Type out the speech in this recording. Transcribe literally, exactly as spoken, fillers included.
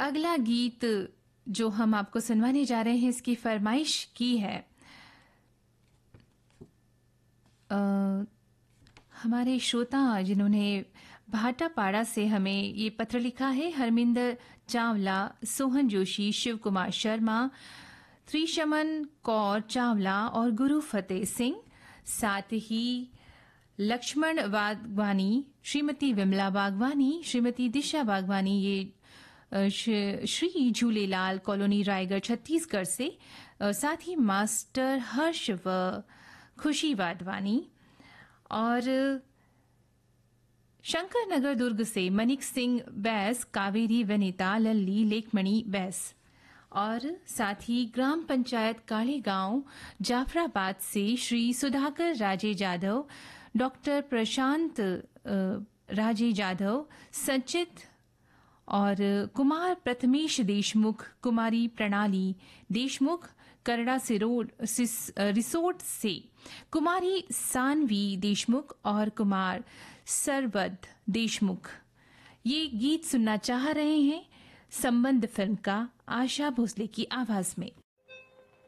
अगला गीत जो हम आपको सुनवाने जा रहे हैं, इसकी फरमाइश की है आ, हमारे श्रोता जिन्होंने भाटापाड़ा से हमें ये पत्र लिखा है। हरमिंदर चावला, सोहन जोशी, शिव कुमार शर्मा, त्रिशमन कौर चावला और गुरु फतेह सिंह, साथ ही लक्ष्मण बागवानी, श्रीमती विमला बागवानी, श्रीमती दिशा बागवानी, ये श्री झूलेलाल कॉलोनी रायगढ़ छत्तीसगढ़ से, साथ ही मास्टर हर्ष व खुशी वाधवानी और शंकर नगर दुर्ग से मनिक सिंह बैस, कावेरी वनिता, लल्ली, लेखमणि बैस और साथ ही ग्राम पंचायत काले गांव जाफराबाद से श्री सुधाकर राजे जाधव, डॉक्टर प्रशांत राजे जाधव, सचित और कुमार प्रथमेश देशमुख, कुमारी प्रणाली देशमुख, करड़ा रिसोर्ट से कुमारी सानवी देशमुख और कुमार सरबद देशमुख ये गीत सुनना चाह रहे हैं संबंध फिल्म का आशा भोसले की आवाज में।